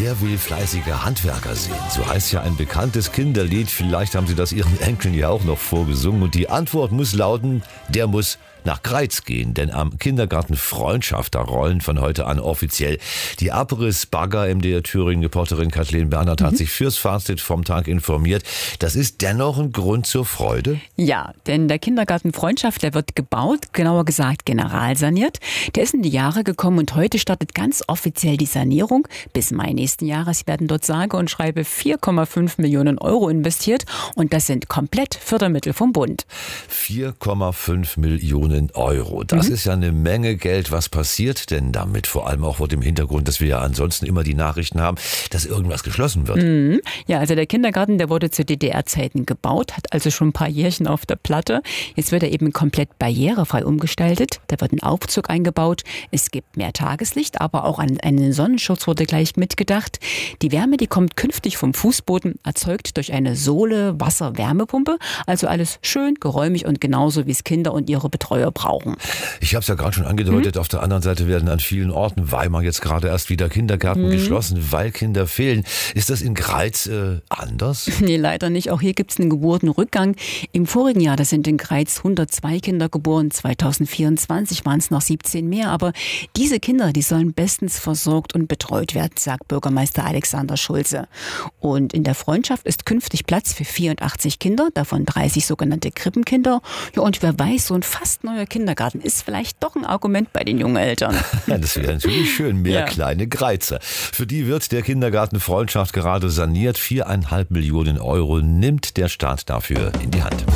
Wer will fleißige Handwerker sehen? So heißt ja ein bekanntes Kinderlied. Vielleicht haben Sie das Ihren Enkeln ja auch noch vorgesungen. Und die Antwort muss lauten, der muss nach Greiz gehen. Denn am Kindergarten Freundschaft, da rollen von heute an offiziell die Abriss-Bagger. MDR Thüringen-Reporterin Kathleen Bernhard hat sich fürs Fazit vom Tag informiert. Das ist dennoch ein Grund zur Freude? Ja, denn der Kindergarten Freundschaft, der wird gebaut, genauer gesagt generalsaniert. Der ist in die Jahre gekommen und heute startet ganz offiziell die Sanierung. Bis Mai nächsten Jahres werden dort sage und schreibe 4,5 Millionen Euro investiert. Und das sind komplett Fördermittel vom Bund. 4,5 Millionen Euro. Das ist ja eine Menge Geld. Was passiert denn damit? Vor allem auch vor dem Hintergrund, dass wir ja ansonsten immer die Nachrichten haben, dass irgendwas geschlossen wird. Ja, also der Kindergarten, der wurde zu DDR-Zeiten gebaut, hat also schon ein paar Jährchen auf der Platte. Jetzt wird er eben komplett barrierefrei umgestaltet. Da wird ein Aufzug eingebaut. Es gibt mehr Tageslicht, aber auch an einen Sonnenschutz wurde gleich mitgedacht. Die Wärme, die kommt künftig vom Fußboden, erzeugt durch eine Sohle-Wasser-Wärmepumpe. Also alles schön, geräumig und genauso, wie es Kinder und ihre Betreuer brauchen. Ich habe es ja gerade schon angedeutet, auf der anderen Seite werden an vielen Orten, Weimar jetzt gerade erst wieder Kindergärten geschlossen, weil Kinder fehlen. Ist das in Greiz anders? Nee, leider nicht. Auch hier gibt es einen Geburtenrückgang. Im vorigen Jahr, da sind in Greiz 102 Kinder geboren. 2024 waren es noch 17 mehr. Aber diese Kinder, die sollen bestens versorgt und betreut werden, sagt Bürgermeister Alexander Schulze. Und in der Freundschaft ist künftig Platz für 84 Kinder, davon 30 sogenannte Krippenkinder. Ja, und wer weiß, so ein fast neuer Kindergarten ist vielleicht doch ein Argument bei den jungen Eltern. Ja, das wäre natürlich schön, mehr kleine Greizer. Für die wird der Kindergarten Freundschaft gerade saniert. 4,5 Millionen Euro nimmt der Staat dafür in die Hand.